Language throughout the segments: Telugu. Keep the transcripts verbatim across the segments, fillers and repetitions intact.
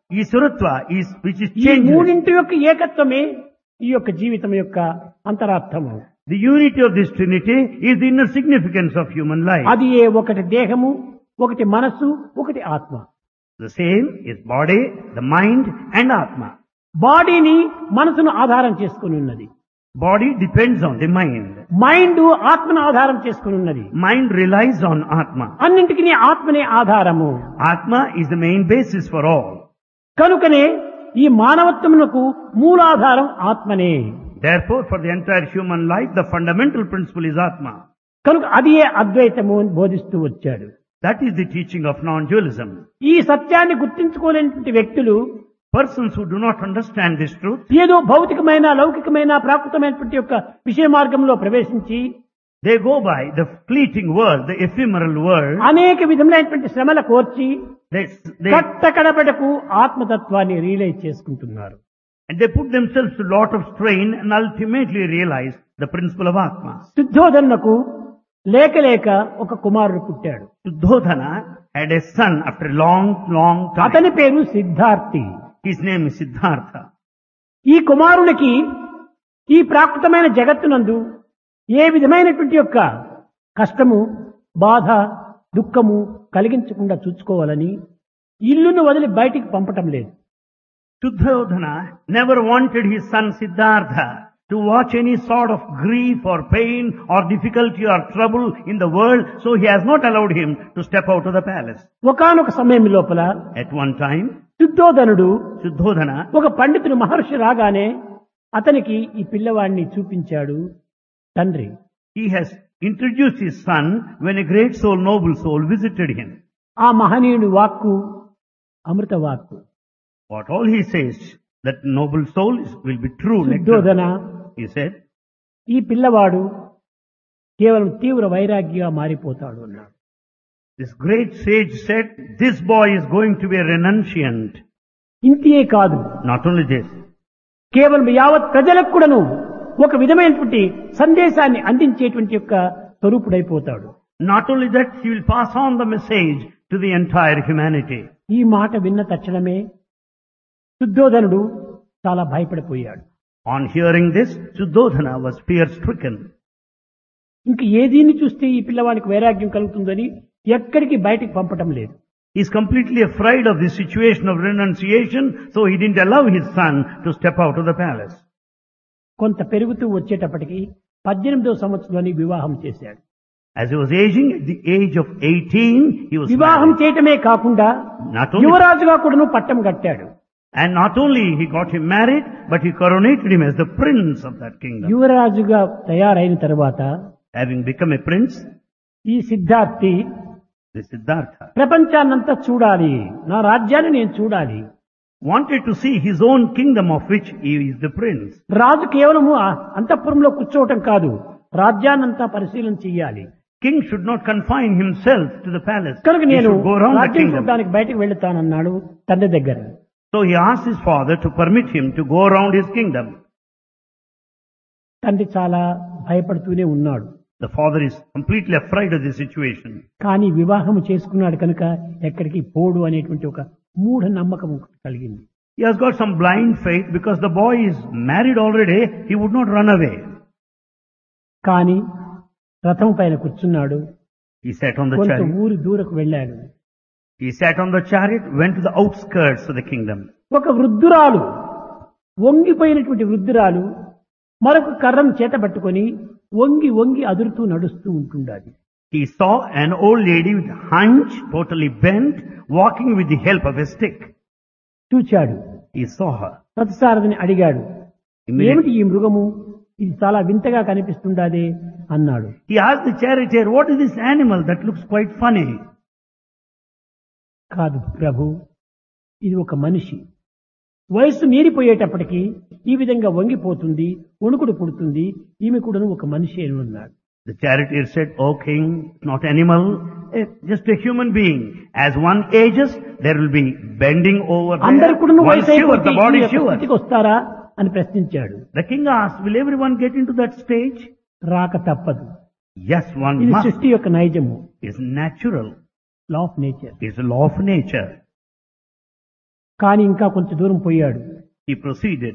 Iswaratva is which is ఈ changeless. మూడింటి యొక్క ఏకత్వమే ఈ యొక్క జీవితం యొక్క అంతరార్థము. The unity of this Trinity is the inner significance of human life. అది ఏ ఒకటి దేహము, ఒకటి మనస్సు, ఒకటి ఆత్మ. The same is body, the mind and Atma. బాడీని మనసును ఆధారం చేసుకుని ఉన్నది. Body depends on the mind. Mind ఆత్మను ఆధారం చేసుకుని ఉన్నది. Mind relies on Atma. అన్నింటికి ఆత్మనే ఆధారము. Atma is the main basis for all. కనుకనే ఈ మానవత్వమునకు మూలాధారం ఆత్మనే. Therefore, for the entire human life, the fundamental principle is Atma. కనుక అది ఏ అద్వైతము అని బోధిస్తూ వచ్చాడు. That is the teaching of non-dualism. ఈ సత్యాన్ని గుర్తించుకోలేనటువంటి వ్యక్తులు Persons who do not understand this truth, ఏదో భౌతికమైన లౌకికమైన ప్రాకృతమైనటువంటి యొక్క విషయ మార్గంలో ప్రవేశించి they go by the fleeting world, the ephemeral world. అనేక విధములైనటువంటి శ్రమల కోర్చి They, they, కట్టకడబడకు ఆత్మతత్వాన్ని రియలైజ్ చేసుకుంటున్నారు. and they put themselves to a lot of strain and ultimately realize the principle of Atma. శుద్ధోధనకు లేక లేక ఒక కుమారుడు పుట్టాడు. Suddhodana had a son after a long, long time. అతని పేరు Siddharthi. His name is Siddhartha. ఈ కుమారునికి ఈ ప్రాకృతమైన జగత్తునందు ఏ విధమైనటువంటి యొక్క కష్టము, బాధ, దుఃఖము కలిగించకుండా చూసుకోవాలని ఇల్లును వదిలి బయటికి పంపటం లేదు. Suddhodana never wanted his son Siddhartha to watch any sort of grief or pain or difficulty or trouble in the world, so he has not allowed him to step out of the palace. ఒకానొక సమయం లోపల At one time, శుద్ధోధనుడు Suddhodana, ఒక పండితుడు మహర్షి రాగానే అతనికి ఈ పిల్లవాడిని చూపించాడు తండ్రి. he has introduced his son when a great soul, noble soul visited him. ఆ మహనీయుని వాక్కు అమృత వాక్కు. What all he says, that noble soul is, will be true. శుద్ధోధన, He said, ఈ పిల్లవాడు కేవలం తీవ్ర వైరాగ్యంగా మారిపోతాడు అన్నాడు. this great sage said, this boy is going to be a renunciant. ఇంతియే కాదు, Not only this, కేవలం యావత్ ప్రజలకు కూడాను ఒక విధమైనటువంటి సందేశాన్ని అందించేటువంటి యొక్క స్వరూపుడైపోతాడు. not only that, he will pass on the message to the entire humanity. ఈ మాట విన్న తక్షణమే శుద్ధోధనుడు చాలా భయపడిపోయాడు. On hearing this, Suddhodana was fear-stricken. ఇంక ఏదీని చూస్తే ఈ పిల్లవాడికి వైరాగ్యం కలుగుతుందని ఎక్కడికి బయటికి పంపటం లేదు. He is completely afraid of the situation of renunciation, so he didn't allow his son to step out of the palace. కొంత పెరుగుతూ వచ్చేటప్పటికి పద్దెనిమిదవ సంవత్సరంలోని వివాహం చేశాడు. As he was aging, at the age of eighteen, he was వివాహం married. చేయటమే కాకుండా Not only, యువరాజుగా కూడాను పట్టం కట్టాడు. and not only he got him married, but he coronated him as the prince of that kingdom. యువరాజుగా తయారైన తర్వాత Having become a prince, ఈ సిద్ధార్థి the Siddhartha ప్రపంచాన్నంతా చూడాలి, నా రాజ్యాన్ని నేను చూడాలి. wanted to see his own kingdom of which he is the prince. రాజు కేవలము ఆ అంతఃపురంలో కూర్చోవటం కాదు, రాజ్యాన్నంతా పరిశీలన చెయ్యాలి. King should not confine himself to the palace. కనుక He నేను should go around the రాజ్యం kingdom. చూడడానికి బయటకు వెళ్తానన్నాడు తండ్రి దగ్గర. So he asked his father to permit him to go around his kingdom. తండ్రి చాలా భయపడుతూనే ఉన్నాడు. The father is completely afraid of the situation. కానీ వివాహము చేసుకున్నాడు కనుక ఎక్కడికి పోడు అనేటువంటి ఒక మూఢ నమ్మకం కలిగింది. He has got some blind faith because the boy is married already, he would not run away. కానీ రథం పైన కూర్చున్నాడు. He sat on the కొంత chariot. ఊరు దూరకు వెళ్ళాడు. He sat on the chariot, went to the outskirts of the kingdom. ఒక వృద్ధురాలు, వంగిపోయినటువంటి వృద్ధురాలు మరొక కర్రను చేత పట్టుకొని వంగి వంగి అదురుతూ నడుస్తూ ఉంటుండాలి. He saw an old lady with hunch, totally bent, walking with the help of a stick. చూచాడు. He saw her. రథసారథిని అడిగాడు, Immediately, ఏమిటి ఈ మృగము, ఇది చాలా వింతగా కనిపిస్తుండాదే అన్నాడు. he asked the charioteer, what is this animal that looks quite funny? కాదు ప్రభు, ఇది ఒక మనిషి. వయస్సు మీరిపోయేటప్పటికి ఈ విధంగా వంగిపోతుంది, వణుకుడు పుడుతుంది, ఈమె కూడా ఒక మనిషి అని అన్నాడు. The charioteer said, O king, not animal, eh, just a human being. As one ages, there will be bending over అందరు there. కూడా One వయసు shiver, అయిపోతే the ఈ body యొక్క shivers. స్థితికి వస్తారా అని ప్రశ్నించాడు. The king asked, will everyone get into that stage? రాక తప్పదు. Yes, one ఇది must. సృష్టి యొక్క నైజము, It's natural. Law of nature. It's a law of nature. కానీ ఇంకా కొంచెం దూరం పోయాడు. He proceeded.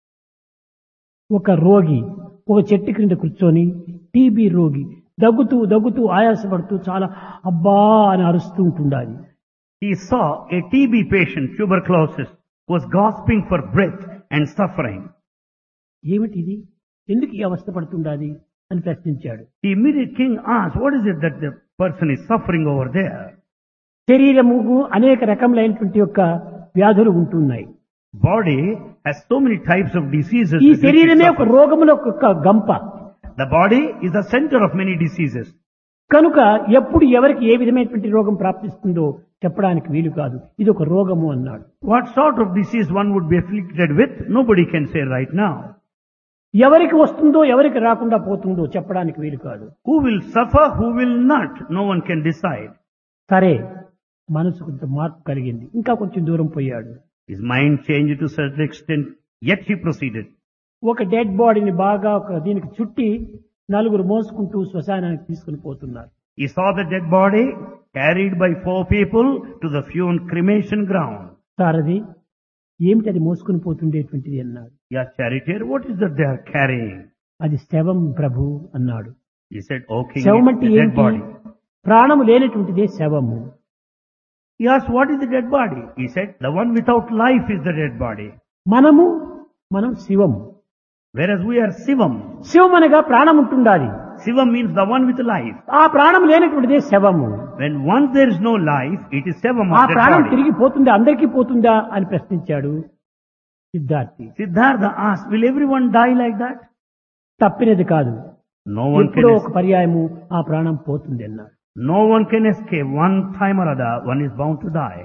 ఒక రోగి ఒక చెట్టు క్రింద కూర్చొని టీబీ రోగి దగ్గుతూ దగ్గుతూ ఆయాసపడుతూ చాలా అబ్బా అని అరుస్తూ ఉంటుండాలి. He saw a T B patient, tuberculosis, was gasping for breath and suffering. ఏమిటి ఇది, ఎందుకు ఈ అవస్థ పడుతుండాలి అని ప్రశ్నించాడు. The immediate king asked, what is it that the person is suffering over there? శరీరముకు అనేక రకములైనటువంటి యొక్క వ్యాధులు ఉంటున్నాయి. Body has so many types of diseases. ఈ with which it శరీరమే ఒక suffers. రోగముల యొక్క గంప. The body is the center of many diseases. కనుక ఎప్పుడు ఎవరికి ఏ విధమైనటువంటి రోగం ప్రాప్తిస్తుందో చెప్పడానికి వీలు కాదు. ఇది ఒక రోగము అన్నాడు. What sort of disease one would be afflicted with, nobody can say right now. ఎవరికి వస్తుందో ఎవరికి రాకుండా పోతుందో చెప్పడానికి వీలు కాదు. Who will suffer, who will not, no one can decide. సరే, మనసు కొంత మార్పు కలిగింది. ఇంకా కొంచెం దూరం పోయాడు. His mind changed to a certain extent, yet he proceeded. ఒక డెడ్ బాడీని బాగా ఒక దీనికి చుట్టి నలుగురు మోసుకుంటూ శ్మశానానికి తీసుకుని పోతున్నారు. He saw the dead body carried by four people to the funeral cremation ground. సారది, ఏమిటి అది మోసుకుని పోతుండేటువంటిది అన్నాడు. Yeah, charioteer, what is that they are carrying? అది శవం ప్రభు అన్నాడు. He said, O king, శవం it's అంటే the dead ఏంటి? body. ప్రాణము లేనటువంటిదే శవము. He asked, what is the dead body? He said, the one without life is the dead body. మనము మనం శివము. Whereas we are Sivam. శివం అనగా ప్రాణం ఉంటుండాలి. Sivam means the one with life. ఆ ప్రాణం లేనటువంటిదే శవము. When once there is no life, it is Sivam ఆ of dead ప్రాణం body. తిరిగి పోతుందా, అందరికీ పోతుందా అని ప్రశ్నించాడు Siddharthi. Siddhartha asked, will everyone die like that? తప్పినది కాదు. No one ఎప్పుడో can ఒక పర్యాయము ఆ ప్రాణం పోతుంది అన్నాడు. No one can escape. One time or other, one is bound to die.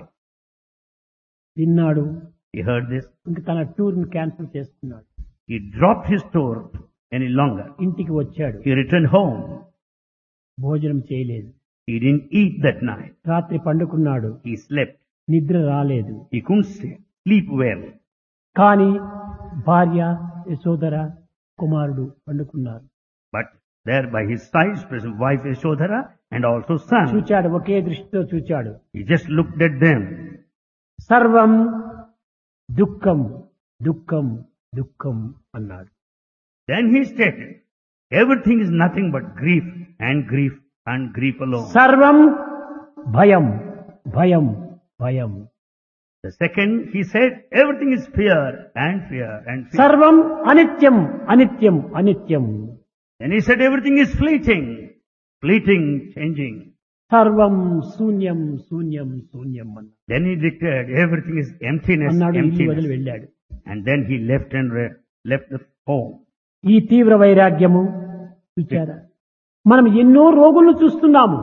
విన్నాడు. He heard this. ఇంక తన టూర్ ని క్యాన్సిల్ చేసుకున్నాడు. He dropped his tour any longer. ఇంటికి వచ్చాడు. He returned home. భోజనం చేయలేదు. He didn't eat that night. రాత్రి పండుకున్నాడు. He slept. నిద్ర రాలేదు. He couldn't sleep well. కానీ భార్య, యశోధర, కుమారుడు పండుకున్నారు. But there by his side, his wife Yashodhara and also son. చూచాడు, ఒకే దృష్టితో చూచాడు. He just looked at them. సర్వం దుఃఖం దుఃఖం దుఃఖం అన్నాడు. Then he stated, everything is nothing but grief and grief and grief alone. సర్వం భయం భయం భయం. The second, he said, everything is fear and fear and fear. సర్వం అనిత్యం అనిత్యం అనిత్యం. Then he said, everything is fleeting, fleeting, changing. సర్వం శూన్యం శూన్యం శూన్యం అన్నాడు. Then he declared, everything is emptiness, అన్నాడు. ఇల్లు వదిలి emptiness. వెళ్ళాడు. And then he left and re- left the home. ఈ తీవ్ర వైరాగ్యము చూచారా, మనం ఎన్నో రోగులను చూస్తున్నాము,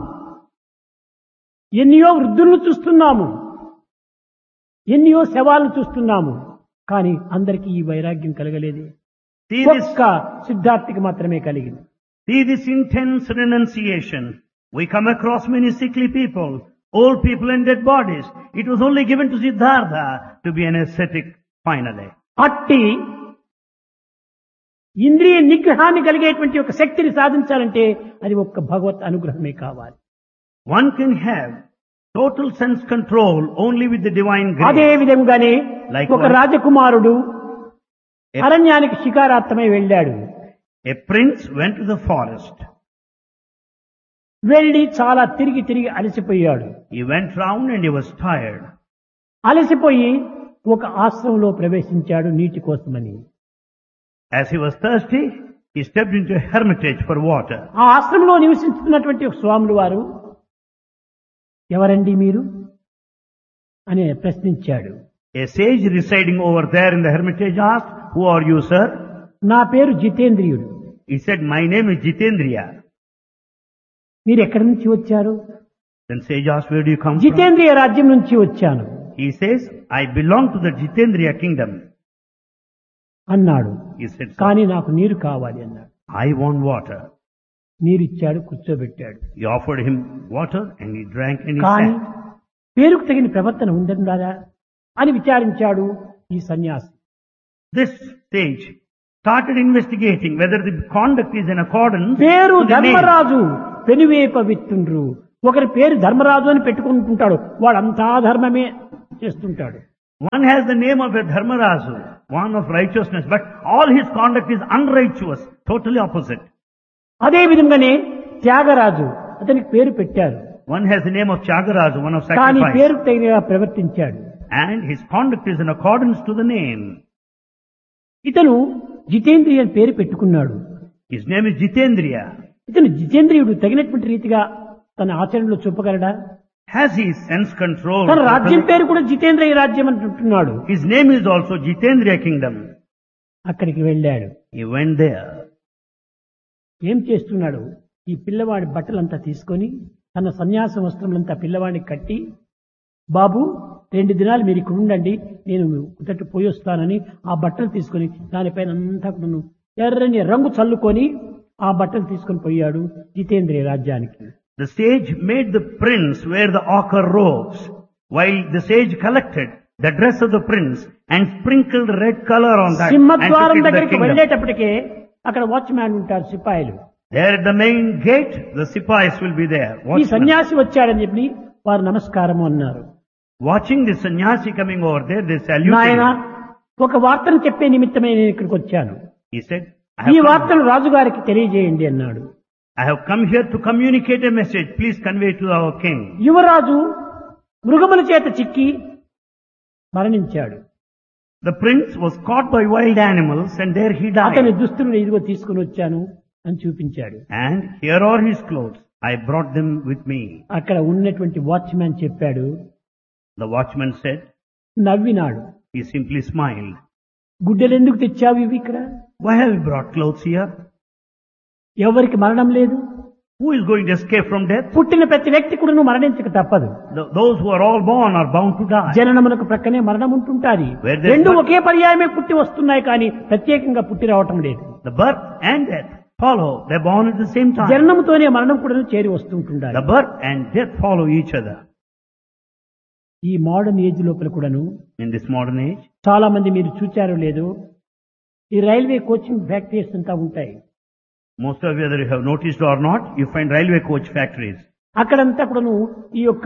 ఎన్నో వృద్ధులను చూస్తున్నాము, ఎన్నో శవాలను చూస్తున్నాము, కానీ అందరికీ ఈ వైరాగ్యం కలగలేదే. See this, ఒక్క సిద్ధార్థికి మాత్రమే కలిగింది. see this intense renunciation. We come across many sickly people, old people and dead bodies. It was only given to Siddhartha to be an ascetic finally. అట్టి ఇంద్రియ నిగ్రహాన్ని కలిగేటువంటి ఒక శక్తిని సాధించాలంటే అది ఒక్క భగవత్ అనుగ్రహమే కావాలి. One can have total sense control only with the divine అదే grace. విధంగానే Likewise. ఒక రాజకుమారుడు అరణ్యానికి షికారార్థమై వెళ్ళాడు. A prince went to the forest. వెళ్లి చాలా తిరిగి తిరిగి అలసిపోయాడు. He went round and he was tired. అలసిపోయి ఒక ఆశ్రమంలో ప్రవేశించాడు నీటి కోసమని. As he was thirsty, he stepped into a hermitage for water. ఆ ఆశ్రమంలో నివసిస్తున్నటువంటి ఒక స్వాములు వారు, ఎవరండి మీరు అని ప్రశ్నించాడు. A sage residing over there in the hermitage asked, who are you, sir? నా పేరు జితేంద్రియుడు. He said, my name is Jitendriya. మీరు ఎక్కడి నుంచి వచ్చారు? Then sage asked, where do you come from? జితేంద్రియ రాజ్యం నుంచి వచ్చాను He says, I belong to the Jitendriya kingdom. అన్నాడు. He said, sir, కానీ నాకు నీరు కావాలి అన్నాడు. I want water. నీరిచ్చాడు, కూర్చోబెట్టాడు. He offered him water and he drank and he కానీ sat. పేరుకు తగిన ప్రవర్తన ఉండదా అని విచారించాడు ఈ సన్యాసి. This sage started investigating whether the conduct is in accordance పేరు to the name. ధర్మరాజు పెనువేప విత్తుండ్రు. ఒకరి పేరు ధర్మరాజు అని పెట్టుకుంటుంటాడు, వాడంతా ధర్మమే చేస్తుంటాడు. One has the name of a Dharmarasu, one of righteousness, but all his conduct is unrighteous, totally opposite. అదే విధంగానే త్యాగరాజు అతనికి పేరు పెట్టారు. One has the name of Tyagaraja, one of కానీ sacrifice, పేరు తగినగా ప్రవర్తించాడు. and his conduct is in accordance to the name. ఇతను జితేంద్రియ అని పేరు పెట్టుకున్నాడు. His name is Jitendriya. ఇతను జితేంద్రియుడు తగినటువంటి రీతిగా తన ఆచరణలో చూపగలడా? Has he sense control? తన రాజ్యం పేరు కూడా జితేంద్రియ రాజ్యం అంటున్నాడు. His name is also Jitendriya kingdom. అక్కడికి వెళ్ళాడు. He went there. ఏం చేస్తున్నాడు? ఈ పిల్లవాడి బట్టలంతా తీసుకొని తన సన్యాస వస్త్రములంతా పిల్లవాడిని కట్టి, బాబు రెండు దినాలు మీరు ఇక్కడ ఉండండి, నేను కుదట్టు పోయి వస్తానని ఆ బట్టలు తీసుకొని దానిపైన అంతా కూడా ఎర్రని రంగు చల్లుకొని ఆ బట్టలు తీసుకొని పోయాడు జితేంద్రియ రాజ్యానికి. The sage made the prince wear the ochre robes, while the sage collected the dress of the prince and sprinkled red color on that and సింహద్వారం took it to the దగ్గరికి kingdom. వెళ్ళేటప్పటికే అక్కడ వాచ్మ్యాన్ ఉంటారు, సిపాయిలు. There at the main gate, the sepoys will be there, ఈ watchmen. సన్యాసి వచ్చాడని చెప్పి వారు నమస్కారము అన్నారు. Watching the sannyasi coming over there, they salute నాయన, him. ఒక వార్తను చెప్పే నిమిత్తమే నేను ఇక్కడికి వచ్చాను. He said, I ఈ have, come, వార్తను రాజుగారికి తెలియజేయండి అన్నాడు. I have come here to communicate a message. Please convey to our king. యువరాజు మృగముల చేత చిక్కి మరణించాడు. The prince was caught by wild animals and there he అతని died. దుస్తులను ఇదిగో తీసుకుని వచ్చాను అని చూపించాడు. And here are his clothes. I brought them with me. అక్కడ ఉన్నటువంటి వాచ్మ్యాన్ చెప్పాడు, The watchman said, నవ్వినాడు. he simply smiled. గుడ్డలు ఎందుకు తెచ్చావు ఇవి ఇక్కడ? Why have you brought clothes here? ఎవరికి మరణం లేదు. Who is going to escape from death? పుట్టిన ప్రతి వ్యక్తి కూడా నువ్వు మరణించక తప్పదు. Th- Those who are all born are bound to die. జననమునకు ప్రక్కనే మరణం ఉంటుంటాది. Where there is రెండు birth- ఒకే పర్యాయమే పుట్టి వస్తున్నాయి, కానీ ప్రత్యేకంగా పుట్టి రావటం లేదు. The birth and death follow. They're born at the same time. జననముతోనే మరణం కూడా చేరి వస్తుంటుండాలి. The birth and death follow each other. ఈ మోడర్న్ ఏజ్ లోపల కూడాను In this modern age, చాలా మంది మీరు చూచారో లేదో, ఈ రైల్వే కోచింగ్ ఫ్యాక్టరీస్ అంతా ఉంటాయి. most of you, whether you have noticed or not, you find railway coach factories. అక్కడంతా కూడాను ఈ యొక్క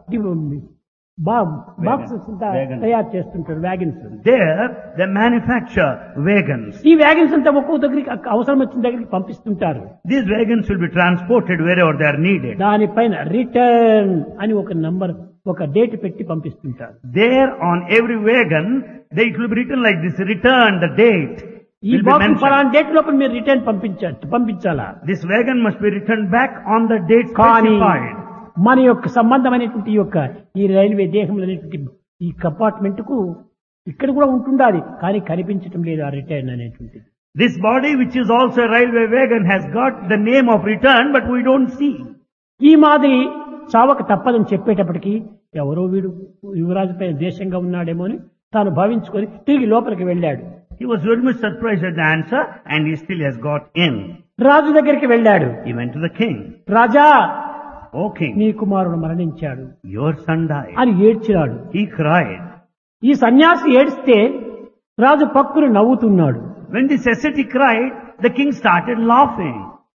బాక్సెస్ అంతా Wagons. తయారు చేస్తుంటారు, wagons. There, they manufacture wagons. ఈ వ్యాగన్స్ అంతా ఒక్కొక్క దగ్గరికి అక్క- అవసరం వచ్చిన దగ్గరికి పంపిస్తుంటారు. These wagons will be transported wherever they are needed. దానిపైన రిటర్న్ అని ఒక నంబర్, ఒక డేట్ పెట్టి పంపిస్తుంటారు. There on every wagon, they, it will be written like this, return, the date ఈ will be బాక్స్ mentioned. ఫలానా డేట్ లోపల మీరు రిటర్న్ పంపించాలి పంపించాలా. This wagon must be returned back on the date కానీ specified. మన యొక్క సంబంధమైనటువంటి ఈ యొక్క ఈ రైల్వే దేహంలో అనేటువంటి ఈ కంపార్ట్మెంట్ కు ఇక్కడ కూడా ఉంటుండాలి, కానీ కనిపించటం లేదు ఆ రిటర్న్ అనేటువంటిది. This body, which is also a railway wagon, has got the name of return, but we don't see. ఈ మాదిరి చావక తప్పదని చెప్పేటప్పటికి ఎవరో వీడు యువరాజు పైన దేశంగా ఉన్నాడేమో అని తాను భావించుకొని తిరిగి లోపలికి వెళ్ళాడు. He was very much surprised at the answer, and he still has got in. రాజు దగ్గరికి వెళ్ళాడు. He went to the king. Raja, O king, నీ కుమారుడు మరణించాడు your son died. అని ఏడ్చినాడు. He cried. ఈ సన్యాసి ఏడిస్తే రాజు పక్కును నవ్వుతున్నాడు. When this ascetic cried, the king started laughing.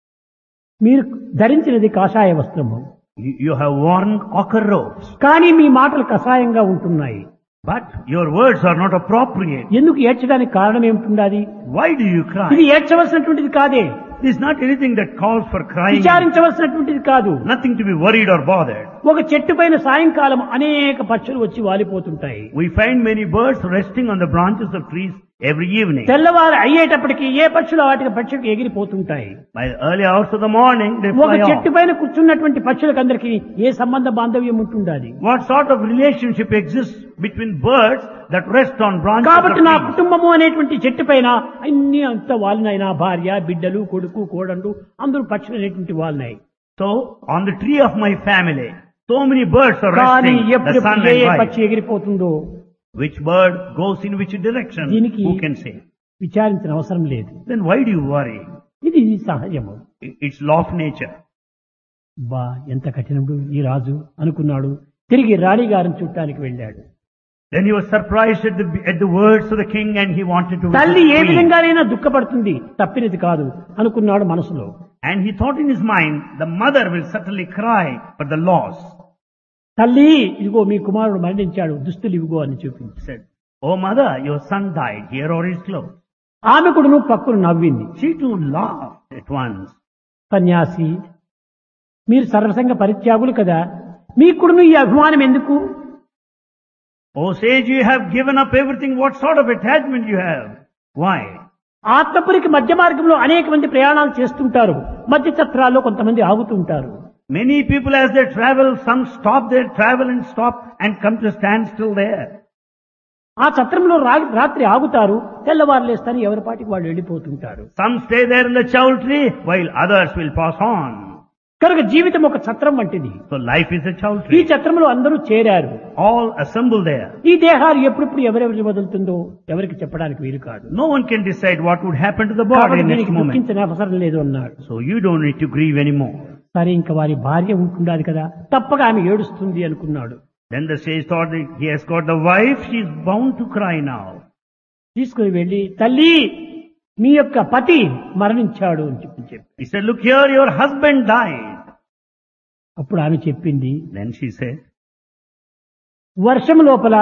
మీరు ధరించినది కాషాయ వస్త్రము, You, you have worn ochre robes, కానీ మీ మాటలు కషాయంగా ఉంటున్నాయి. but your words are not appropriate. ఎందుకు ఏడ్చడానికి కారణం ఏమిటి? Why do you ఇది cry? ఏడ్చవలసినటువంటిది కాదే, This is not anything that calls for crying. విచారించవలసినటువంటిది కాదు. Nothing to be worried or bothered. ఒక చెట్టు పైన సాయంకాలం అనేక పక్షులు వచ్చి వాలిపోతుంటాయి. We find many birds resting on the branches of trees every evening. తెల్లవారు అయ్యేటప్పటికి ఏ పక్షులు వాటికి పక్షులకు ఎగిరిపోతుంటాయి. By the early hours of the morning, they ఒక fly చెట్టు off. పైన కూర్చున్నటువంటి పక్షులకందరికీ ఏ సంబంధ బాంధవ్యం ఉంటుండాలి. What sort of relationship exists between birds that rest on branches of కాబట్టి నా trees? కుటుంబము అనేటువంటి చెట్టు పైన అన్ని అంత వాలినాయి. నా భార్య, బిడ్డలు, కొడుకు, కోడండు అందరూ పక్షులు అనేటువంటి వాలినాయి. So, on the tree of my family, so many birds are కానీ resting, the ఎప్పుడు sun A and A wife. పక్షి ఎగిరిపోతుందో Which bird goes in which direction? దీనికి Who can say? విచారించిన అవసరం లేదు. Then why do you worry? ఇది ఇది సహజము. I- It's law of nature. బా ఎంత కఠినముడు ఈ రాజు అనుకున్నాడు. తిరిగి రాణి గారిని చూడటానికి వెళ్ళాడు. Then he was surprised at the, at the words of the king and he wanted to visit తల్లి the ఏ queen. విధంగానైనా దుఃఖపడుతుంది, తప్పినది కాదు అనుకున్నాడు మనసులో. And he thought in his mind, the mother will certainly cry for the loss. తల్లి ఇదిగో మీ కుమారుడు మరణించాడు, దుస్తులు ఇవిగో అని చూపించి He said, "Oh mother, your son died. Here are his clothes." ఆమె కూడా పక్కన నవ్వింది. She too laughed at once. సన్యాసి, మీరు సర్వసంగ పరిత్యాగులు కదా, మీకుడును ఈ అభిమానం ఎందుకు? "Oh sage, you have given up everything. What sort of attachment you have? Why?" ఆత్మపురికి మధ్య మార్గంలో అనేక మంది ప్రయాణాలు చేస్తుంటారు, మధ్య చత్రాల్లో కొంతమంది ఆగుతుంటారు. Many people as they travel, some stop their travel and stop and come to stand still there. ఆ చత్రంలో రా- రాత్రి ఆగుతారు, తెల్లవారు లేస్తారని ఎవరి పాటికి వాళ్ళు వెళ్ళిపోతుంటారు. Some stay there in the chow tree while others will pass on. కనుక జీవితం ఒక చత్రం వంటిది. So life is a chow ఈ tree. చత్రంలో అందరూ చేరారు. All assemble there. ఈ దేహాలు ఎప్పుడెప్పుడు ఎవరెవరి వదులుతుందో ఎవరికి చెప్పడానికి వీలు కాదు. No one can decide what would happen to the body కాబట్టి next దీనికి moment. దుఃఖించిన అవసరం లేదు అన్నాడు. So you don't need to grieve anymore. సరే, ఇంకా వారి భార్య ఉంటుండాలి కదా, తప్పగా ఆమె ఏడుస్తుంది అనుకున్నాడు. Then the sage thought that he has got the wife, she is bound to cry now. తీసుకుని వెళ్లి, తల్లి మీ యొక్క పతి మరణించాడు అని చెప్పి చెప్పి He said, "Look here, your husband died." అప్పుడు ఆమె చెప్పింది, Then she said, వర్షం లోపల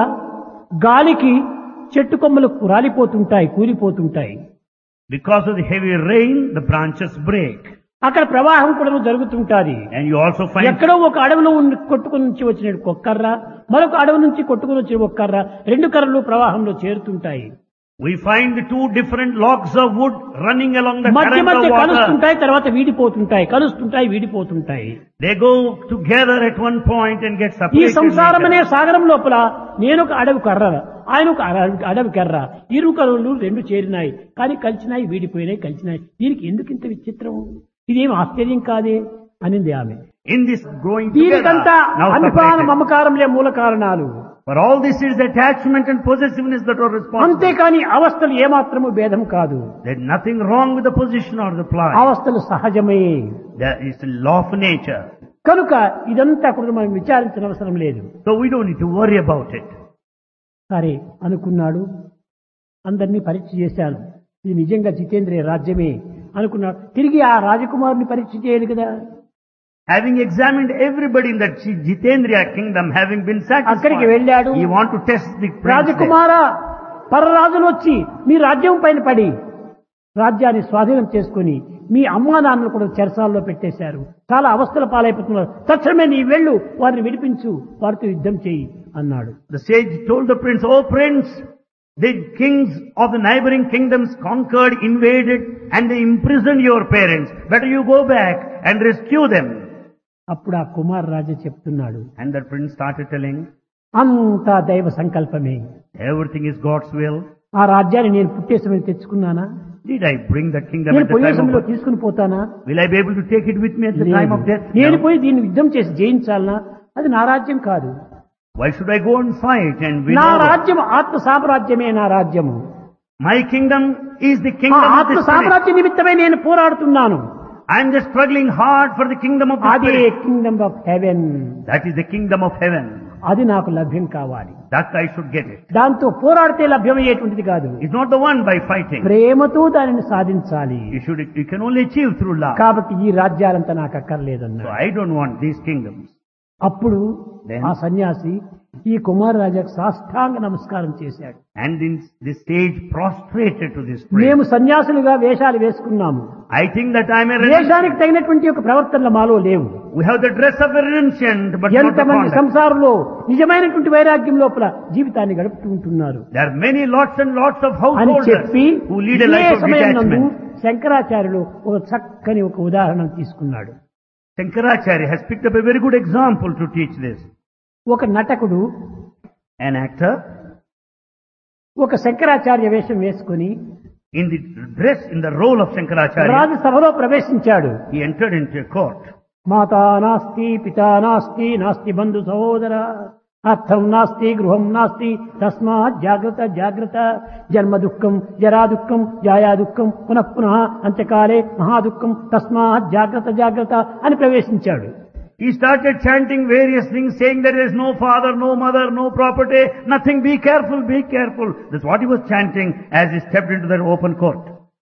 గాలికి చెట్టు కొమ్మలు రాలిపోతుంటాయి, కూలిపోతుంటాయి. because of the heavy rain, the branches break. అక్కడ ప్రవాహం కూడా జరుగుతుంటాది. And you also find ఎక్కడో ఒక అడవిలో ఉండి కొట్టుకుని నుంచి వచ్చిన ఒక కర్ర, మరొక అడవి నుంచి కొట్టుకుని వచ్చిన ఒక కర్ర, రెండు కర్రలు ప్రవాహంలో చేరుతుంటాయి. we find the two different logs of wood running along the మధ్య current మధ్య of water. కలుస్తుంటాయి, తర్వాత వీడిపోతుంటాయి, కలుస్తుంటాయి, వీడిపోతుంటాయి. They go together at one point and get ఈ separated. సంసారం అనే later. సాగరం లోపల నేను ఒక అడవి కర్ర, ఆయన ఒక అడవి- అడవి కర్ర, ఇరు కర్రలు రెండు చేరినాయి, కానీ కలిసినాయి, వీడిపోయినాయి, కలిసినాయి. దీనికి ఎందుకు ఇంత విచిత్రం? ఇదేం ఆశ్చర్యం కాదే అనింది ఆమె. In this growing దీనికంతా together, now అభిమాన separated. మమకారంలే మూల కారణాలు. For all this is attachment and possessiveness that are responsible. అంతేకాని అవస్థలు ఏమాత్రము భేదం కాదు. There's nothing wrong with the position or the plight. అవస్థలు సహజమే. There is a law of nature. కనుక ఇదంతా కూడా మనం విచారించిన అవసరం లేదు. So we don't need to worry about it. సరే అనుకున్నాడు. అందరినీ పరీక్ష చేశాను, ఇది నిజంగా జితేంద్రియ రాజ్యమే అనుకున్నాడు. తిరిగి ఆ రాజకుమారుని పరీక్ష చేయాలి కదా. Having examined everybody in that Jitendriya kingdom, having been అక్కడికి satisfied, వెళ్ళాడు. he want to test the prince there. Rajakumara, పరరాజులు వచ్చి మీ రాజ్యం పైన పడి రాజ్యాన్ని స్వాధీనం చేసుకుని మీ అమ్మా నాన్నలు కూడా చెరసాల్లో పెట్టేశారు, చాలా అవస్థల పాలైపోతున్నారు. తక్షణమే నీ వెళ్ళు, వారిని విడిపించు, వారితో యుద్ధం చేయి అన్నాడు. The sage told the prince, "Oh prince, the kings of the neighboring kingdoms conquered, invaded, and they imprisoned your parents. Better you go back and rescue them." అప్పుడు ఆ కుమార్ రాజా చెప్తున్నాడు, And the prince started telling, అంతా దైవ సంకల్పమే. everything is God's will. ఆ రాజ్యాన్ని నేను పుట్టే సమయం తెచ్చుకున్నానా? Did I bring the kingdom నేను at the పోయే time సమయంలో of తీసుకుని పోతానా? Will I be able to take it with me at the లేదు. time of death? నేను No. పోయి దీన్ని యుద్ధం చేసి జయించాలనా? అది నా రాజ్యం కాదు. Why should I go and fight and win నా over? రాజ్యం ఆత్మ సామ్రాజ్యమే. నా రాజ్యము My kingdom is the ఆ kingdom of ఆత్మ the spirit. సామ్రాజ్య నిమిత్తమై నేను పోరాడుతున్నాను. I am just struggling hard for the kingdom of the అదే spirit. Kingdom of haven. That is the kingdom of heaven. అది నాకు లభ్యం కావాలి. That I should get it. దాంతో పోరాడితే లభ్యమయ్యేటువంటిది కాదు. It's not the one by fighting. ప్రేమతో దానిని సాధించాలి. You should, you can only achieve through love. కాబట్టి ఈ రాజ్యాలంతా నాకు So అక్కర్లేదన్నా. I don't want these kingdoms. అప్పుడు Then- ఆ సన్యాసి ఈ కుమార్ రాజాకు సాష్టాంగ నమస్కారం చేశాడు. And then the sage prostrated to this మేము prince. సన్యాసులుగా వేషాలు వేసుకున్నాము. I think that I am a renunciant. వేషానికి తగినటువంటి ఒక ప్రవర్తనలు మాలో లేవు. We have the dress of a renunciant, but not the ఎంతమంది conduct. సంసారంలో నిజమైనటువంటి వైరాగ్యం లోపల జీవితాన్ని గడుపుతూ ఉంటున్నారు There are many lots and lots of అని householders చెప్పి who lead a ఇదే life of సమయం నందు detachment. శంకరాచార్యులు ఒక చక్కని ఒక ఉదాహరణ తీసుకున్నాడు. Shankaracharya has picked up a very good example to teach this. ఒక నటకుడు An actor ఒక శంకరాచార్య వేషం వేసుకుని in the dress, in the role of Shankaracharya, రాజసభలో ప్రవేశించాడు. he entered into a court. మాతా నాస్తి, పితా నాస్తి, నాస్తి బంధు సహోదర, అర్థం నాస్తి, గృహం నాస్తి, తస్మాత్ జాగ్రత్త జాగ్రత్త, జన్మ దుఃఖం, జరా దుఃఖం, జాయా దుఃఖం, పునః పునః అంత్యకాలే మహాదుఃఖం, తస్మాత్ జాగ్రత్త జాగ్రత్త అని ప్రవేశించాడు. He started chanting various things, saying there is no father, no mother, no property, nothing, be careful, be careful. That's what he was chanting as he stepped into that open court.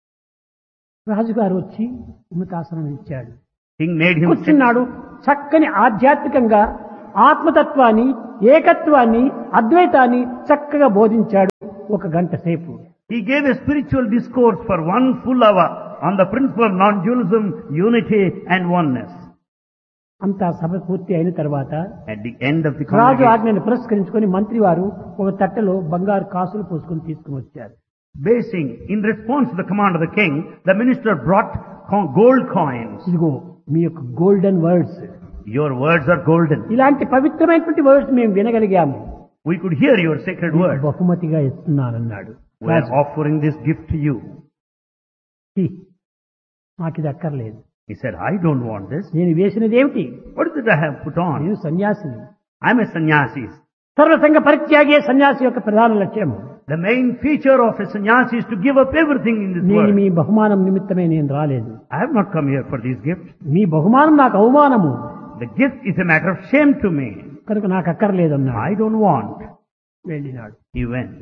రాజుగారు వచ్చి ఉన్నతాసనం ఇచ్చాడు. King made him sit. కూర్చున్నాడు. చక్కని ఆధ్యాత్మికంగా ఆత్మతత్వాన్ని, ఏకత్వాన్ని, అద్వైతాన్ని చక్కగా బోధించాడు ఒక గంట సేపు. He gave a spiritual discourse for one full hour on the principle of non-dualism, unity and oneness. అంతా సభ పూర్తి అయిన తర్వాత At the end of the Raju conversation, ఆజ్ఞను పురస్కరించుకొని మంత్రి వారు ఒక తట్టలో బంగారు కాసులు పోసుకొని తీసుకుని వచ్చారు. basing in response to the command of the king, the minister brought co- gold coins. ఇదిగో మీ యొక్క golden words, Your words are golden. ఇలాంటి పవిత్రమైనటువంటి వర్డ్స్ మేము వినగలిగాము, We could hear your sacred word. బహుమతిగా ఇస్తున్నానన్నాడు. We are offering this gift to you. నాకు ఇది అక్కర్లేదు, He said, I don't want this. నేను వేసినది ఏమిటి? What is it I have put on? నేను సన్యాసిని. I'm a sannyasi. సర్వసంగ పరిత్యాగే సన్యాసి యొక్క ప్రధాన లక్ష్యము. The main feature of a sannyasi is to give up everything in this నేను world. మీ బహుమానం నిమిత్తమే నేను రాలేదు. I have not come here for these gifts. మీ బహుమానం నాకు అవమానము, The gift is a matter of shame to me. కనుక నాకు అక్కర్లేదన్నాడు. I don't want. వెళ్ళినాడు. He went.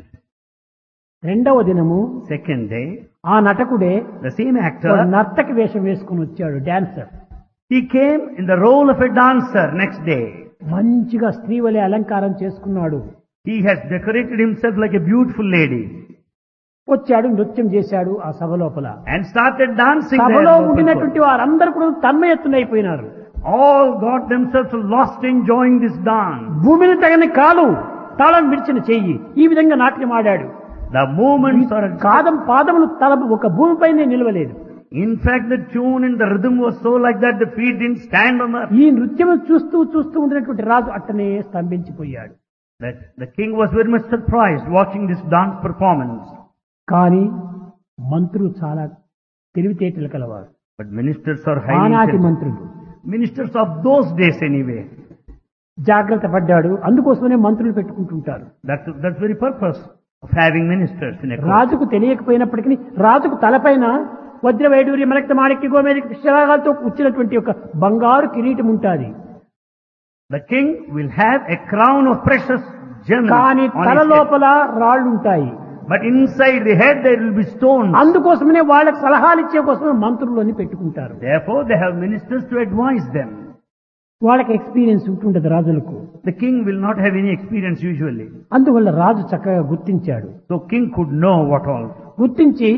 రెండవ దినము Second day, ఆ నటకుడే the same ఒక actor, నర్తకి వేషం వేసుకుని వచ్చాడు, dancer. he came in the role of a dancer next day. మంచిగా స్త్రీ వలె అలంకారం చేసుకున్నాడు. He has decorated himself like a beautiful lady వచ్చాడు, నృత్యం చేశాడు ఆ సభ లోపల. and started dancing there. సభలో in open ఉండినటువంటి court. వారందరూ కూడా తన్మయత్తునైపోయినారు. All got themselves lost enjoying this dance. భూమిని తగని కాలు, తాళం విడిచిన చెయ్యి, ఈ విధంగా నాట్యం ఆడాడు. The movements are... కాదం పాదములు తల ఒక భూమిపైనే నిలవలేదు. In fact, the tune and the rhythm was so like that the feet didn't stand on the... ఈ నృత్యం చూస్తూ చూస్తూ ఉన్నటువంటి రాజు అట్టనే స్తంభించిపోయాడు. That the king was very much surprised watching this dance performance. కానీ మంత్రులు చాలా తెలివితేటలు కలవారు. But ministers are highly ఆనాటి intelligent. మంత్రులు Ministers of those days anyway. జాగ్రత్త పడ్డాడు, అందుకోసమనే మంత్రులు పెట్టుకుంటుంటారు. That's, that's the very purpose of having ministers in a court. రాజుకు తెలియకపోయినప్పటికీ రాజుకు తలపైన వజ్ర వైడూర్య మరక్త మాణిక్య గోమేధిక పుష్యరాగాలతో కూర్చున్నటువంటి ఒక బంగారు కిరీటం ఉంటుంది. The king will have a crown of precious gems కానీ on తల his head. లోపల రాళ్ళు ఉంటాయి. But inside the head there will be stones. అందుకోసమనే వాళ్ళకి సలహాలు ఇచ్చే కోసమే మంత్రులని పెట్టుకుంటారు. Therefore they have ministers to advise them. వాళ్ళకి ఎక్స్పీరియన్స్ ఉంటుండదు రాజులకు. The king will not have any experience usually. అందువల్ల రాజు చక్కగా గుర్తించాడు. So king could know what all. గుర్తించి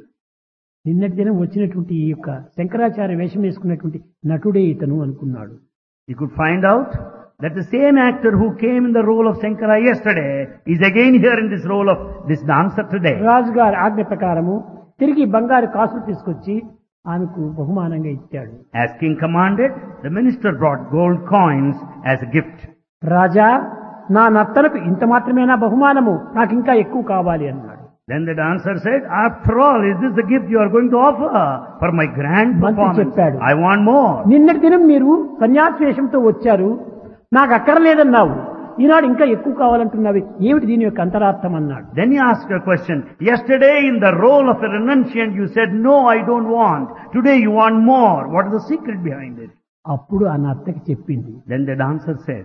నిన్నటి దినం వచ్చినటువంటి ఈ యొక్క శంకరాచార్య వేషం వేసుకున్నటువంటి నటుడే ఇతను అనుకున్నాడు. He could find out that the same actor who came in the role of Shankara yesterday is again here in this role of this dancer today. రాజుగారి ఆజ్ఞ ప్రకారము తిరిగి బంగారు కాసులు తీసుకొచ్చి ఆమెకు బహుమానంగా ఇచ్చాడు. As king commanded, the minister brought gold coins as a gift. రాజా, నా నర్తనకు ఇంత మాత్రమేనా బహుమానము, నాకు ఇంకా ఎక్కువ కావాలి అన్నాడు. Then the dancer said, after all, is this the gift you are going to offer for my grand మంత్రి performance? చెప్పాడు, I want more. నిన్నటి దినం మీరు సన్యాసి వేషంతో వచ్చారు, నాకు అక్కర్లేదన్నావు, ఈనాడు ఇంకా ఎక్కువ కావాలంటున్నావు, ఏమిటి దీని యొక్క అంతరార్థం అన్నాడు. Then he asked a question. Yesterday in the role of a renunciant you said, no, I don't want. Today you want more. What is the secret behind it? అప్పుడు ఆ నర్తకి చెప్పింది, Then the dancer said,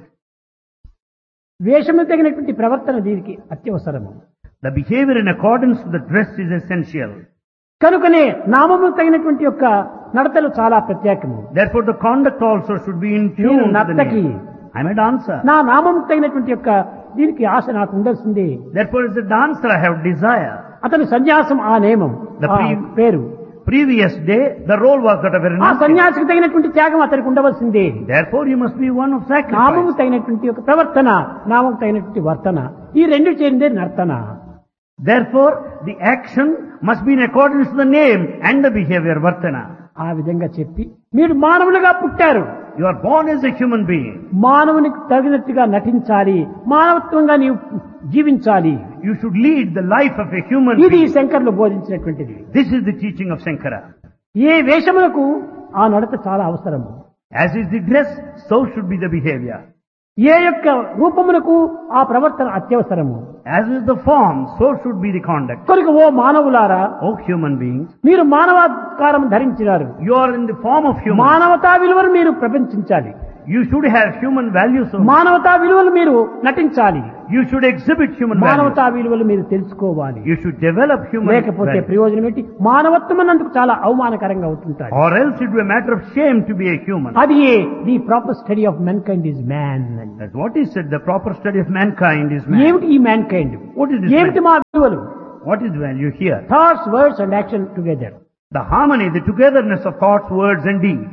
వేషము తగినటువంటి ప్రవర్తన దీనికి అత్యవసరము, the behavior in accordance with the dress is essential. కనుకనే నామము తగినటువంటి యొక్క నడతలు చాలా ప్రత్యేకము. Therefore the conduct also should be in tune నేను to the నర్తకి, name. I'm a dancer. నా నామము తగినటువంటి యొక్క దీనికి ఆశ నాకు ఉండాల్సిందే. Therefore as a dancer I have desire. అతని సన్యాసం ఆ నియమం, The ఆ pre- పేరు. Previous day the role was that of a ఆ renunciant. సన్యాసికి తగినటువంటి త్యాగం అతనికి ఉండవలసిందే. Therefore he must be one of నామము sacrifice. తగినటువంటి యొక్క ప్రవర్తన, నామము తగినటువంటి వర్తన, ఈ రెండు చేరిందే నర్తన. Therefore the action must be in accordance to the name and the behavior vartana. ఆ విధంగా చెప్పి, మీరు మానవులుగా పుట్టారు, You are born as a human being. మానవునికి తగినట్టుగా నటించాలి, మానవత్వంగా నీవు జీవించాలి. You should lead the life of a human ఇది being. శంకర్లు బోధించినటువంటిది. This is the teaching of Shankara. ఏ వేషములకు ఆ నడత చాలా అవసరము. As is the dress, so should be the behavior. ఏ యొక్క రూపమునకు ఆ ప్రవర్తన అత్యవసరము. As is the form, so should be the conduct. కనుక ఓ మానవులారా, Oh human beings, మీరు మానవాకారం ధరించినారు, you are in the form of human. మానవతా విలువను మీరు ప్రపంచించాలి. You should have human values. only. మానవతా విలువలు మీరు నటించాలి. You should exhibit human values. మానవతా విలువలు మీరు తెలుసుకోవాలి. You should develop human లేకపోతే values. ప్రయోజనం ఏంటి? మానవత్వం అన్నందుకు చాలా అవమానకరంగా అవుతుంటాయి. Or else it will be a matter of shame to be a human. అది the proper study of man kind is man. That's what is said. The proper study of mankind is man. ఏమిటి ఈ man kind? What is this ఏమిటి man? మా విలువలు? What is value here? Thoughts, words and action together. The harmony, the togetherness of thoughts, words and deeds.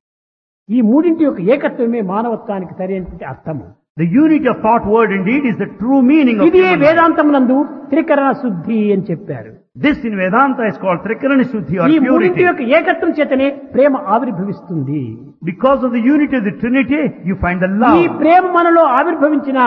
ఈ మూడింటి యొక్క ఏకత్వమే మానవత్వానికి సరైనటువంటి అర్థము. The unity of thought, word and deed is the true meaning of ఇది human life. వేదాంతమునందు త్రికరణ శుద్ధి అని చెప్పారు. This in Vedanta is called Trikarana Shuddhi or ఈ మూడింటి purity. యొక్క ఏకత్వం చేతనే ప్రేమ ఆవిర్భవిస్తుంది. Because of the unity of the Trinity, you find the ఈ love. ప్రేమ మనలో ఆవిర్భవించిన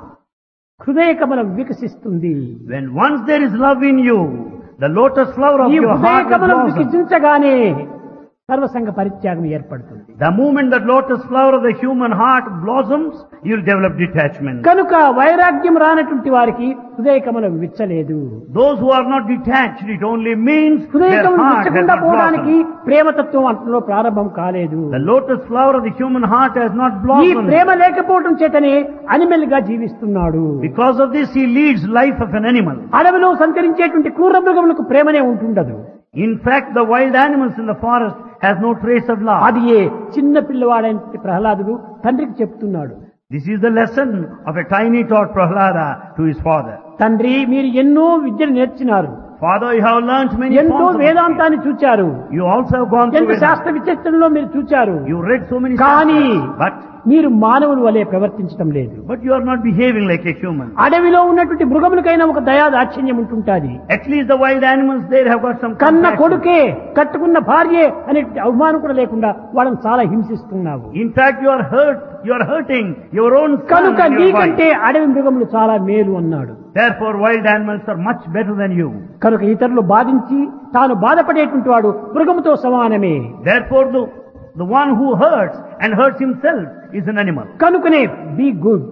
హృదయ కమలం వికసిస్తుంది. When once there is love in you, the lotus flower of ఈ your హృదయ heart will కమలం blossom. వికసించగానే సర్వసంగ పరిత్యాగం ఏర్పడుతుంది. The moment that lotus flower of the human heart blossoms, you'll develop detachment. కనుక వైరాగ్యం రానటువంటి వారికి హృదయ కమలం విచ్చలేదు. Those who are not detached, it only means హృదయ their కమలం heart has విచ్చకుండా not పోవడానికి blossomed. ప్రేమతత్వం అంతలో ప్రారంభం కాలేదు. The lotus flower of the human heart has not ఈ blossomed. ప్రేమ లేకపోవడం చేతనే అనిమల్ గా జీవిస్తున్నాడు. Because of this, he leads life of an animal. అడవిలో సంచరించేటువంటి క్రూర మృగములకు ప్రేమనే ఉంటుండదు. In fact, the wild animals in the forest has no trace of love. అది ఏ చిన్న పిల్లవాడైన ప్రహ్లాదుడు తండ్రికి చెప్తున్నాడు. This is the lesson of a tiny tot Prahlada to his father. తండ్రి, మీరు ఎన్నో విద్యలు నేర్చినారు, Father, you have learnt many ఎంతో forms of వేదాంతాన్ని చూచారు, You also have gone through ఎంత Vedanta. శాస్త్ర విచక్షణలో మీరు చూచారు. You read so many కానీ chapters, but మీరు మానవుల వలె ప్రవర్తించడం లేదు. but you are not behaving like a human. అడవిలో ఉన్నటువంటి మృగములకైనా ఒక దయా దాక్షిణ్యం ఉంటుంటాది. At least the wild animals there have got some కన్న compassion. కొడుకే కట్టుకున్న భార్యే అనే అవమానం కూడా లేకుండా వాళ్ళని చాలా హింసిస్తున్నావు. In fact, you are hurt. You are hurting your own son కనుక and your wife. నీకంటే అడవి మృగములు చాలా మేలు అన్నాడు. Therefore, wild animals are much better than you. కనుక ఇతరులు బాధించి తాను బాధపడేటువంటి వాడు మృగముతో సమానమే. Therefore, the, the one who hurts and hurts himself is an animal. కనుకనే be good.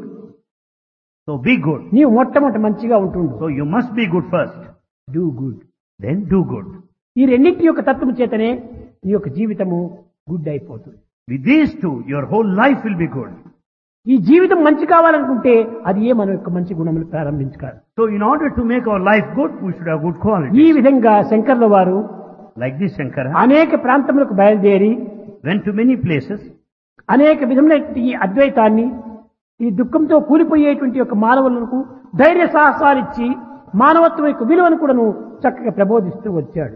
So be good. నీవు మొట్టమొదటి మంచిగా ఉంటుండు. So you must be good first. Do good. Then do good. ఈ రెండింటి యొక్క తత్వం చేతనే నీ యొక్క జీవితము గుడ్ అయిపోతుంది. With these two, your whole life will be good. ఈ జీవితం మంచి కావాలనుకుంటే అది ఏ మన యొక్క మంచి గుణములు ప్రారంభించుకోవాలి. So in order to make our life good, we should have good ఈ qualities. విధంగా శంకర్ల వారు Like this Shankara అనేక ప్రాంతములకు బయలుదేరి went to many places. అనేక విధములైనటువంటి ఈ అద్వైతాన్ని, ఈ దుఃఖంతో కూలిపోయేటువంటి యొక్క మానవులకు ధైర్య సాహసాలిచ్చి మానవత్వం యొక్క విలువను కూడాను చక్కగా ప్రబోధిస్తూ వచ్చాడు.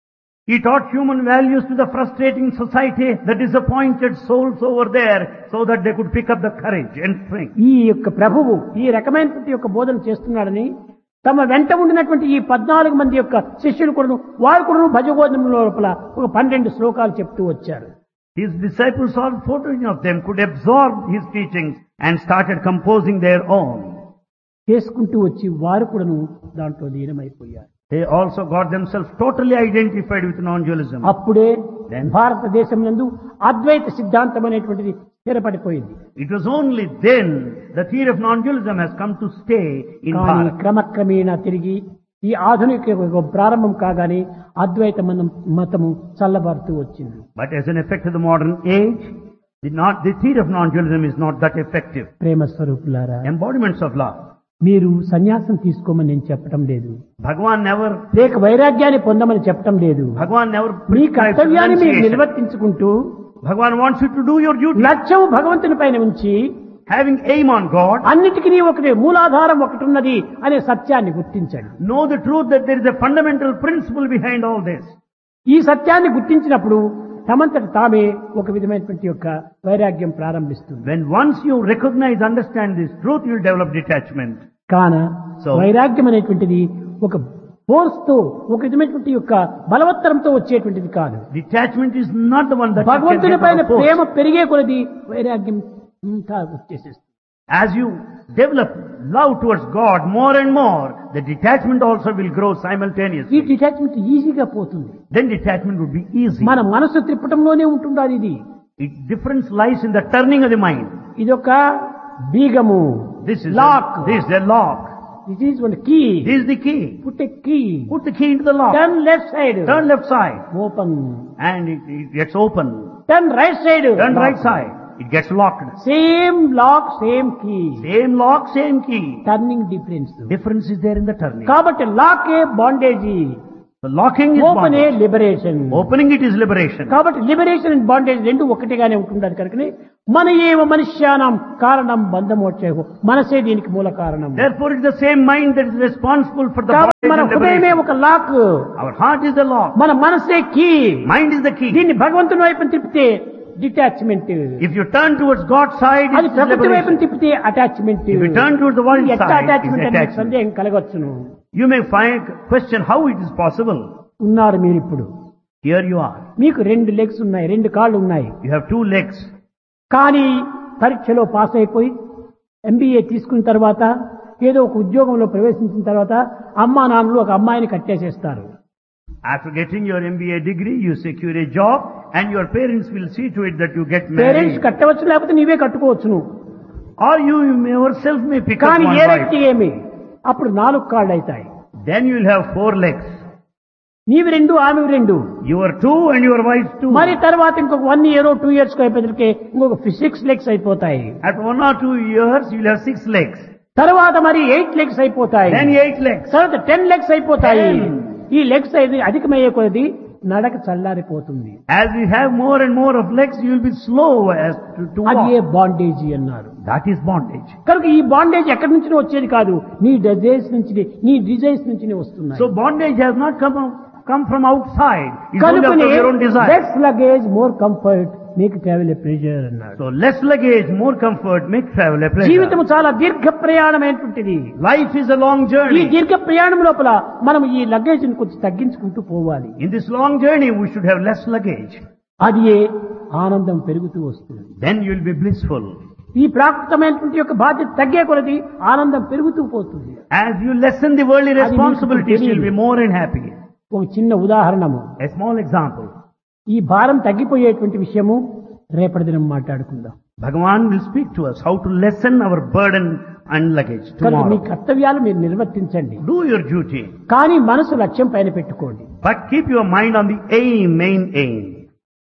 He taught human values to the frustrating society, the disappointed souls over there, so that they could pick up the courage and strength. ఈ యొక్క ప్రభువు ఈ రకమైనటువంటి యొక్క బోధన చేస్తున్నాడని తమ వెంట ఉండినటువంటి ఈ పద్నాలుగు మంది యొక్క శిష్యులు కూడా వారు కూడా భజగోధం లోపల ఒక పన్నెండు శ్లోకాలు చెప్తూ వచ్చారు. His disciples, all fourteen of them, could absorb his teachings and started composing their own. చేసుకుంటూ వచ్చి వారు కూడాను దాంట్లో లీనమైపోయారు. They also got themselves totally identified with non-dualism. అప్పుడే Then- భారతదేశం నందు అద్వైత సిద్ధాంతం అనేటువంటిది స్థిరపడిపోయింది. It was only then the theory of non-dualism has come to stay in కానీ Bharat. క్రమక్రమేణా తిరిగి ఈ ఆధునిక యుగ ప్రారంభం కాగానే అద్వైత మనం మతము చల్లబారుతూ వచ్చింది. But as an effect of the modern age, the, not, the theory of non-dualism is not that effective. ప్రేమ స్వరూపులారా, Embodiments of love. మీరు సన్యాసం తీసుకోమని నేను చెప్పడం లేదు, Bhagavan never, లేక వైరాగ్యాన్ని పొందమని చెప్పడం లేదు. Bhagavan never మీ prescribes కర్తవ్యాన్ని మీరు renunciation. నిర్వర్తించుకుంటూ Bhagavan wants you to do your duty. లక్ష్యం భగవంతుని పైన ఉంచి Having aim on God, అన్నిటికీ ఒకటి మూలాధారం ఒకటి ఉన్నది అనే సత్యాన్ని గుర్తించండి. know the truth that there is a fundamental principle behind all this. ఈ సత్యాన్ని గుర్తించినప్పుడు తమంతట తామే ఒక విధమైనటువంటి యొక్క వైరాగ్యం ప్రారంభిస్తుంది. When once you recognize, understand this truth, you will develop detachment. కాన So- వైరాగ్యం అనేటువంటిది ఒక ఫోర్స్ తో ఒక విధమైనటువంటి యొక్క బలవత్తరంతో వచ్చేటువంటిది కాదు. Detachment is not the one that you can భగవంతుని get పైన out of force. ప్రేమ పెరిగే కొలది వైరాగ్యం ఇంకా వచ్చేసేస్తుంది. As you develop love towards God more and more, the detachment also will grow ఈ simultaneously. డిటాచ్మెంట్ ఈజీగా పోతుంది. Then detachment would be easy. మన మనసు త్రిప్పటంలోనే ఉంటుండాలి. ఇది It difference lies in the turning of the mind. ఇదొక బీగము, This is lock. a, this is a lock. This is one key. This is the key. Put a key. Put the key into the lock. Turn left side. Turn left side open. and it, it gets open. Turn right side. Turn right side. it gets locked. Same lock same key, Same lock, same key. Turning difference. Difference is there in the turning. కాబట్టి లాకే బాండేజీ, The locking is open A bondage. Liberation. Opening it is liberation. కాబట్టి లిబరేషన్ అండ్ బాండేజ్ రెండు ఒకటిగానే ఉంటుండాలి కనుకనే మన ఏవ మనుష్యానం కారణం బంధమోక్షేహు, మనసే దీనికి మూల కారణం. Therefore it is the same mind that is responsible for the కాబట్టి bondage మన and హృదయమే liberation. ఒక lock, Our heart is the lock. మన మనసే key. Mind is the key. దీన్ని భగవంతుని వైపు తిప్పితే detachment, If you turn towards God's side, అది it is ప్రకృతి వైపు liberation. తిప్పితే attachment. If you turn towards the world ఎట్లా side, it is అటాచ్మెంట్ అనే attachment. సందేహం కలగవచ్చును. You may find question how it is possible. ఉన్నారు మీరు ఇప్పుడు, Here you are. మీకు రెండు లెగ్స్ ఉన్నాయి, రెండు కాళ్ళు ఉన్నాయి. You have two legs. కానీ పరీక్షలో పాస్ అయిపోయి ఎంబీఏ తీసుకున్న తర్వాత ఏదో ఒక ఉద్యోగంలో ప్రవేశించిన తర్వాత అమ్మా నాన్నలు ఒక అమ్మాయిని కట్టేసేస్తారు. After getting your M B A degree, you secure a job and your parents will see to it that you get parents married. కట్టవచ్చు, లేకపోతే నీవే కట్టుకోవచ్చును. Or you may yourself may pick up కానీ one ఏ wife. వ్యక్తి ఏమి అప్పుడు నాలుగు కాళ్ళు అవుతాయి. Then you will have four legs. నీవి రెండు, ఆమె రెండు. Your two and your wife's two. మరి తర్వాత ఇంకొక వన్ ఇయర్ టూ ఇయర్స్ అయిపోతే ఇంకొక సిక్స్ లెగ్స్ అయిపోతాయి. After one or two years, you will have six legs. తర్వాత మరి ఎయిట్ లెగ్స్ అయిపోతాయి. Then eight legs. తర్వాత టెన్ లెగ్స్ అయిపోతాయి. Ten. ఈ లెగ్స్ అయితే అధికమయ్యే కొలది నడక చల్లారిపోతుంది. As you have more and more of legs, you will be slow as to, to అది ఏ walk. బాండేజీ అన్నారు. That is bondage. కనుక ఈ బాండేజ్ ఎక్కడి నుంచి వచ్చేది కాదు, నీ డిజైర్స్ నుంచి, నీ డిజైర్స్ నుంచి వస్తున్నాయి. So bondage has not come, come from outside. It's only కనుకనే out of your own desire. Less luggage more comfort make travel A pressure అన్నారు. So less luggage, more comfort, make travel a pleasure. జీవితం చాలా దీర్ఘ ప్రయాణమైనటువంటిది. Life is a long ఈ journey. దీర్ఘ ప్రయాణం లోపల మనం ఈ లగేజ్ ని కొంచెం తగ్గించుకుంటూ పోవాలి. In this long journey, we should have less luggage. అది ఏ ఆనందం పెరుగుతూ వస్తుంది. Then you will be blissful. ఈ ప్రాకృతమైనటువంటి యొక్క బాధ్యత తగ్గే కొలది ఆనందం పెరుగుతూ పోతుంది. As you lessen the worldly అది responsibilities, మీకు you will be more and happy. ఒక చిన్న ఉదాహరణము, A small example. ఈ భారం తగ్గిపోయేటువంటి విషయము రేపటి దినం మాట్లాడుకుందాం. Bhagavan will speak to us how to lessen our burden and luggage కనుక మీ tomorrow. కర్తవ్యాలు మీరు నిర్వర్తించండి, Do your duty, కానీ మనసు లక్ష్యం పైన పెట్టుకోండి. but keep your mind on the aim, main aim.